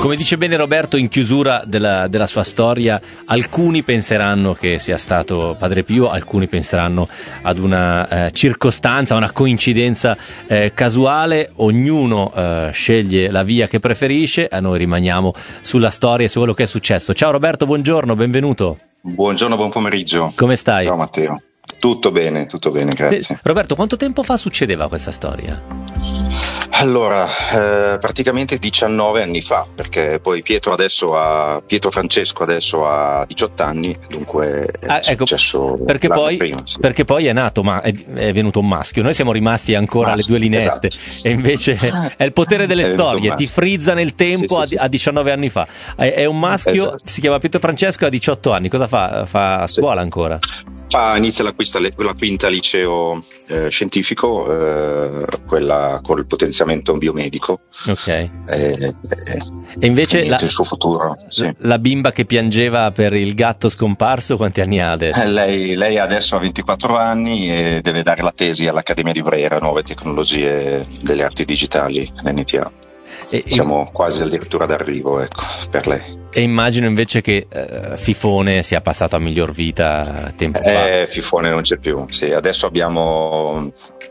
Come dice bene Roberto in chiusura della sua storia, alcuni penseranno che sia stato Padre Pio, alcuni penseranno ad una circostanza, una coincidenza casuale. Ognuno sceglie la via che preferisce, a noi rimaniamo sulla storia e su quello che è successo. Ciao Roberto, buongiorno, benvenuto. Buongiorno, buon pomeriggio. Come stai? Ciao Matteo. Tutto bene, grazie. Roberto, quanto tempo fa succedeva questa storia? Allora, praticamente 19 anni fa, perché poi Pietro Francesco adesso ha 18 anni, dunque è successo perché poi, prima, sì. Perché poi è nato, ma è venuto un maschio. Noi siamo rimasti ancora alle due lineette, esatto. E invece è il potere delle storie, ti frizza nel tempo. Sì. A 19 anni fa. È un maschio, esatto. Si chiama Pietro Francesco, ha 18 anni. Cosa fa? Fa scuola ancora? Inizia la quinta liceo scientifico, quella col potenziamento biomedico. Ok. E invece il suo futuro, sì. La bimba che piangeva per il gatto scomparso, quanti anni ha adesso? Lei adesso ha 24 anni e deve dare la tesi all'Accademia di Brera, Nuove Tecnologie delle Arti Digitali, l'NTA. Siamo quasi addirittura d'arrivo, ecco, per lei. E immagino invece che Fifone sia passato a miglior vita tempo fa. Fifone non c'è più, sì. Adesso abbiamo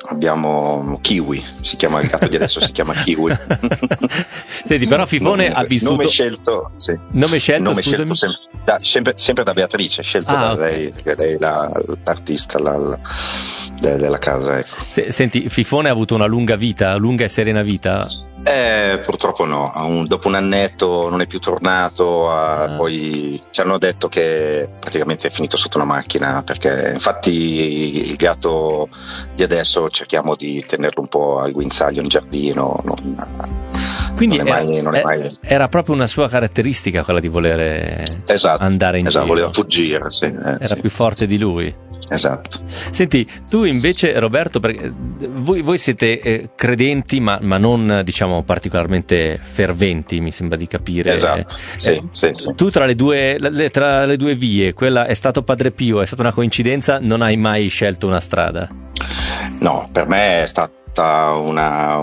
Kiwi, si chiama il gatto di adesso, si chiama Kiwi. Senti, però Fifone ha vissuto. Nome scelto, sì. Nome scelto sempre da Beatrice, scelto da lei, perché lei è l'artista della casa, ecco. Senti, Fifone ha avuto una lunga e serena vita? Purtroppo no, dopo un annetto non è più tornato, poi ci hanno detto che praticamente è finito sotto una macchina, perché infatti il gatto di adesso cerchiamo di tenerlo un po' al guinzaglio in giardino. Quindi non è mai... era proprio una sua caratteristica quella di volere andare in giro. Voleva fuggire, sì. Era più forte di lui. Esatto. Senti, tu invece Roberto, perché voi siete credenti ma non diciamo particolarmente ferventi, mi sembra di capire. Esatto. Sì. Tu tra le due vie, quella è stato Padre Pio, è stata una coincidenza, non hai mai scelto una strada? No, per me è stata una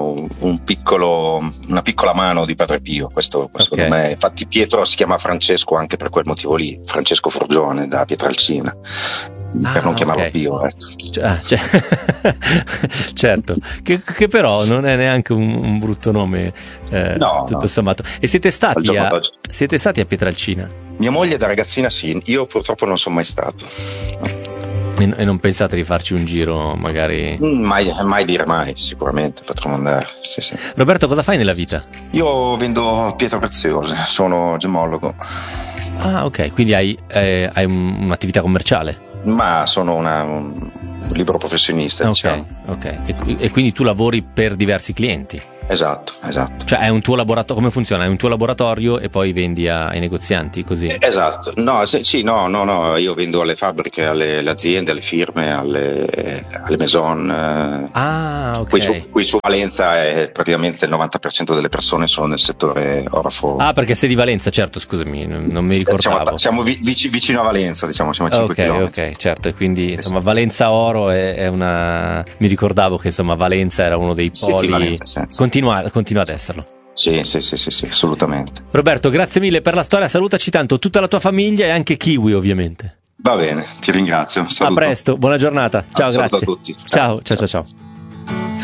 piccola mano di Padre Pio, questo secondo me. Infatti Pietro si chiama Francesco anche per quel motivo lì, Francesco Forgione da Pietralcina, per non chiamarlo Pio. Certo, che però non è neanche un brutto nome, tutto sommato. E siete stati a Pietralcina? Mia moglie da ragazzina sì, io purtroppo non sono mai stato. E non pensate di farci un giro magari? Mai dire mai, sicuramente potremmo andare, sì. Roberto, cosa fai nella vita? Io vendo pietre preziose, sono gemologo. Ah, ok, quindi hai un'attività commerciale? Ma sono un libero professionista, diciamo. Ok. E quindi tu lavori per diversi clienti? Esatto. Cioè è un tuo laboratorio, come funziona? È un tuo laboratorio e poi vendi ai negozianti, così? Esatto, no, io vendo alle fabbriche, alle aziende, alle firme, alle maison. Ok. Qui su Valenza è praticamente il 90% delle persone sono nel settore orafo. Perché sei di Valenza, certo, scusami, non mi ricordavo. Siamo vicino a Valenza, diciamo, siamo a 5 km. Ok, certo, e quindi insomma Valenza Oro è una... Mi ricordavo che insomma Valenza era uno dei poli... Sì, Valenza, sì. Continua ad esserlo. Sì, assolutamente. Roberto, grazie mille per la storia, salutaci tanto tutta la tua famiglia e anche Kiwi, ovviamente. Va bene, ti ringrazio. Saluto. A presto, buona giornata. Ciao, grazie. A tutti. Ciao.